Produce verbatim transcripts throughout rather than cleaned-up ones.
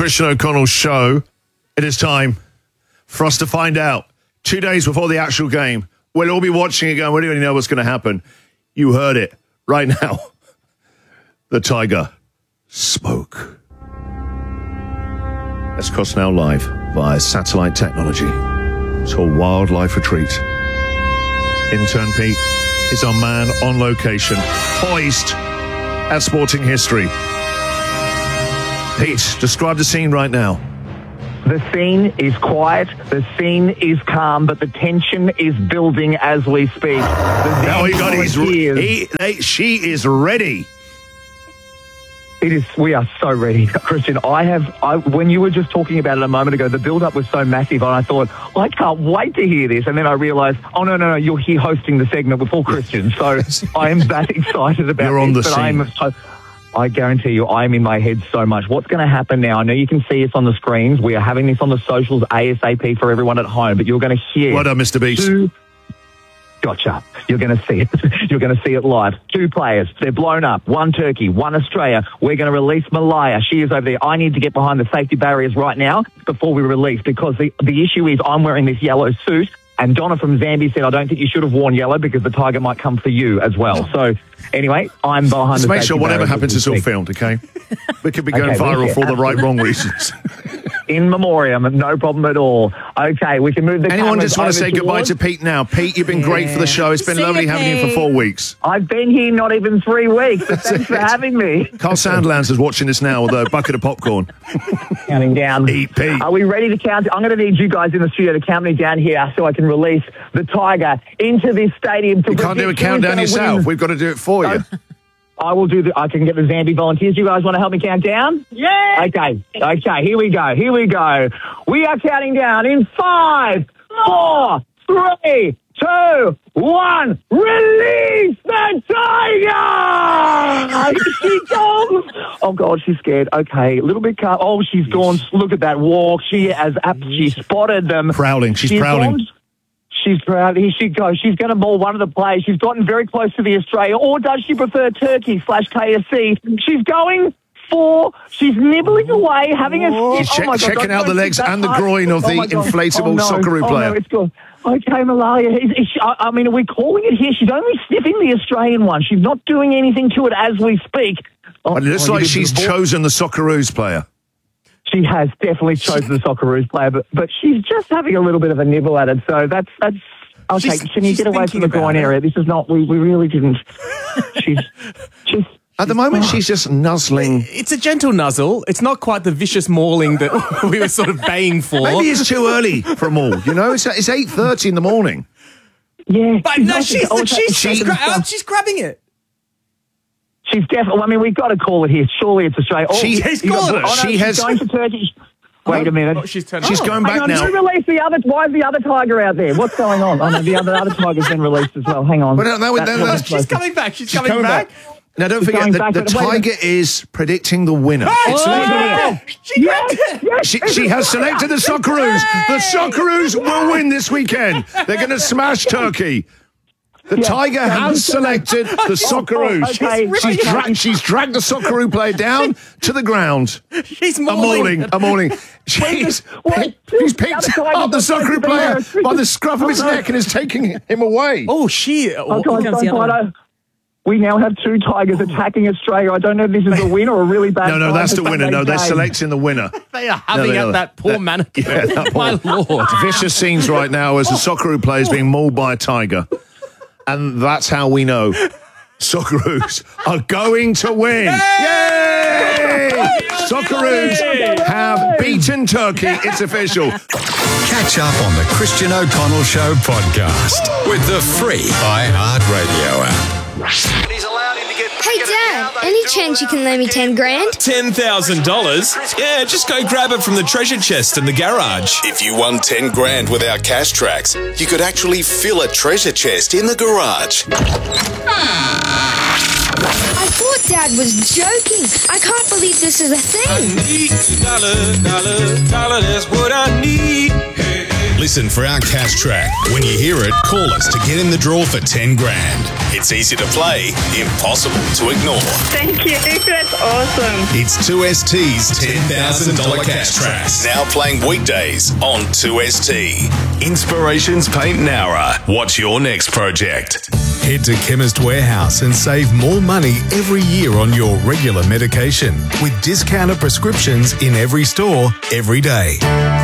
Christian O'Connell Show. It is time for us to find out. Two days before the actual game, we'll all be watching it going, we don't even know what's going to happen. You heard it right now. The Tiger spoke. Let's cross now live via satellite technology to a wildlife retreat. Intern Pete is our man on location, poised at Sporting History. Pete, describe the scene right now. The scene is quiet, the scene is calm, but the tension is building as we speak. Now he got his... He, they, she is ready. It is. We are so ready, Christian. I have. I, when you were just talking about it a moment ago, the build-up was so massive, and I thought, I can't wait to hear this. And then I realised, oh no, no, no, you're here hosting the segment before Christian, so I am that excited about You're on this. the but scene. I'm so, I guarantee you, I am in my head so much. What's going to happen now? I know you can see us on the screens. We are having this on the socials ASAP for everyone at home, but you're going to hear. Well done, Mister Beast. Two, Gotcha. You're going to see it. You're going to see it live. Two players. They're blown up. One Turkey, one Australia. We're going to release Malaya. She is over there. I need to get behind the safety barriers right now before we release, because the, the issue is I'm wearing this yellow suit, and Donna from Zambia said, I don't think you should have worn yellow because the Tiger might come for you as well. So anyway, I'm behind Let's the make safety sure whatever barriers happens as we is all speak. filmed, okay? We could be going Okay, viral yeah, for all the right, absolutely. wrong reasons. In memoriam, no problem at all. Okay, we can move the Anyone cameras just want to over say goodbye towards- to Pete now? Pete, you've been great for the show. It's been See lovely you, having you for Pete. four weeks. I've been here not even three weeks, but thanks for it. having me. Carl Sandlands is watching this now with a bucket of popcorn. Counting down. Eat Pete. Are we ready to count? I'm going to need you guys in the studio to count me down here so I can release the Tiger into this stadium. To You can't do a predict who's countdown gonna yourself. win. We've got to do it for you. I will do the. I can get the Zambi volunteers. You guys want to help me count down? Yeah. Okay. Okay. Here we go. Here we go. We are counting down in five, four, three, two, one. Release the Tiger! Here she comes. Oh God, she's scared. Okay, a little bit calm. Oh, she's gone. Look at that walk. She has. She spotted them. Prowling. She's She's prowling. gone. She's proud. Here she goes. She's going to maul one of the players. She's gotten very close to the Australia. Or does she prefer Turkey slash K S C? She's going for... She's nibbling away, having a... She's check- oh my God, checking don't- out the don't legs shoot that and the hard. groin of Oh the my God. inflatable Oh no. Socceroo Oh player. no, it's good. Okay, Malaya. Is, is she, I, I mean, are we calling it here? She's only sniffing the Australian one. She's not doing anything to it as we speak. Oh, But it looks oh, like you she's did the ball. chosen the Socceroos player. She has definitely chosen the Socceroos player, but, but she's just having a little bit of a nibble at it. So that's... that's Okay, She's- can you she's get away from thinking the about groin it. area? This is not, we, we really didn't. She's just... At the moment, she's just nuzzling. It's a gentle nuzzle. It's not quite the vicious mauling that we were sort of baying for. Maybe it's too early for them all, you know? It's, it's eight thirty in the morning. Yeah. But no, not- she's, oh, she's, she- she's, gra- oh, she's grabbing it. She's definitely, I mean, we've got to call it here. Surely it's Australia. Oh, She- you She's got- called it. oh, no, She she's has- going to Turkey. Wait a minute. Oh, she's turning. She's oh. going back Hang on, now. who released the other, why is the other tiger out there? What's going on? Oh no, the other, other tiger's been released as well. Hang on. Well, no, no, That's no, what no, I'm she's supposed to- Coming back. She's, She's coming, coming back. Now, don't forget, going the, back, the but wait a Tiger minute. is predicting the winner. Oh, she grabbed Yes, it. yes, She, this she is- has selected the Socceroos. The Socceroos will win this weekend. They're going to smash Turkey. The Yeah. Tiger Yeah, has just- selected the Socceroos. okay. She's, dra- she's dragged the Socceroo player down to the ground. She's A mauling. mauling, a mauling. She's, wait, she's the other picked Tiger's up the not supposed Socceroo to be player there. by the scruff of his Oh, no. neck and is taking him away. Oh, she. Oh, Oh, God, here comes the don't other one. fight. We now have two tigers attacking Australia. I don't know if this is a win or a really bad No, no, sign that's for the winner. No, Sunday's they're game. selecting the winner. They are having they at are. that poor That- mannequin. Yeah, that My lord. Vicious scenes right now as the Socceroo player is being mauled by a tiger. And that's how we know Socceroos are going to win. Yay! Socceroos have beaten Turkey. It's official. Catch up on the Christian O'Connell Show podcast with the free iHeartRadio app. He's allowed him to get. Hey, Dad, any chance you can lend me ten grand? ten thousand dollars? Yeah, just go grab it from the treasure chest in the garage. If you won ten grand with our cash tracks, you could actually fill a treasure chest in the garage. I thought Dad was joking. I can't believe this is a thing. Dollar, dollar, dollar, that's what I need. Listen for our cash track. When you hear it, call us to get in the draw for ten grand. It's easy to play, impossible to ignore. Thank you. That's awesome. It's two S T's ten thousand dollars cash tracks. Now playing weekdays on two S T. Inspirations Paint Nowra. What's your next project? Head to Chemist Warehouse and save more money every year on your regular medication with discounted prescriptions in every store, every day.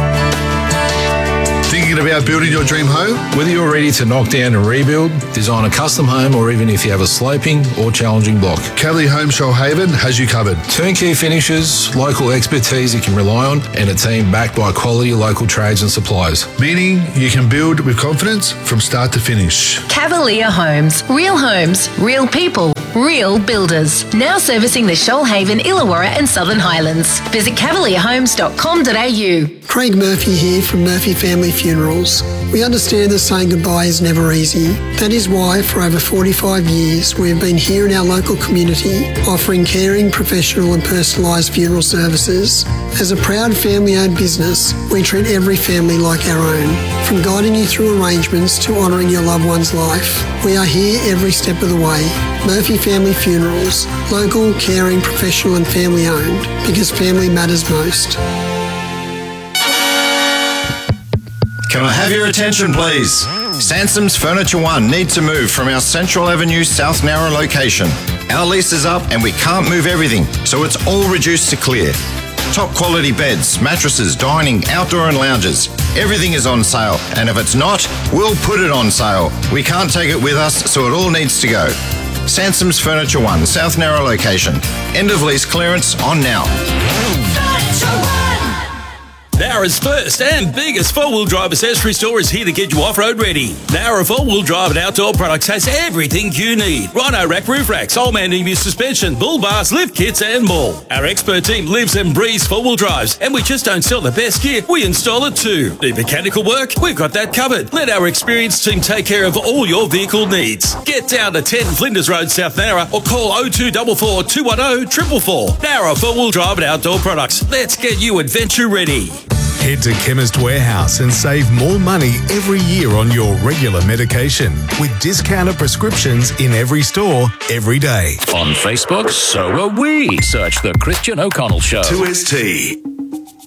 Thinking about building your dream home? Whether you're ready to knock down and rebuild, design a custom home, or even if you have a sloping or challenging block, Cavalier Home Shoalhaven has you covered. Turnkey finishes, local expertise you can rely on, and a team backed by quality local trades and suppliers. Meaning you can build with confidence from start to finish. Cavalier Homes. Real homes, real people, real builders. Now servicing the Shoalhaven, Illawarra and Southern Highlands. Visit cavalier homes dot com dot a u. Craig Murphy here from Murphy Family Funerals. We understand that saying goodbye is never easy. That is why for over forty-five years we have been here in our local community offering caring, professional and personalised funeral services. As a proud family-owned business, we treat every family like our own. From guiding you through arrangements to honouring your loved one's life, we are here every step of the way. Murphy Family Funerals. Local, caring, professional and family-owned. Because family matters most. Can I have your attention, please? Sansom's Furniture One need to move from our Central Avenue South Nowra location. Our lease is up and we can't move everything, so it's all reduced to clear. Top quality beds, mattresses, dining, outdoor and lounges. Everything is on sale, and if it's not, we'll put it on sale. We can't take it with us, so it all needs to go. Sansom's Furniture One, South Nowra location. End of lease clearance on now. Nowra's first and biggest four-wheel drive accessory store is here to get you off-road ready. Nowra four-wheel drive and outdoor products has everything you need. Rhino rack, roof racks, old man E V suspension, bull bars, lift kits and more. Our expert team lives and breathes four-wheel drives, and we just don't sell the best gear, we install it too. Need mechanical work? We've got that covered. Let our experienced team take care of all your vehicle needs. Get down to ten Flinders Road, South Nowra, or call oh two four four, two one oh, four four four. Nowra four-wheel drive and outdoor products. Let's get you adventure ready. Head to Chemist Warehouse and save more money every year on your regular medication with discounted prescriptions in every store, every day. On Facebook, so are we. Search The Christian O'Connell Show. two S T.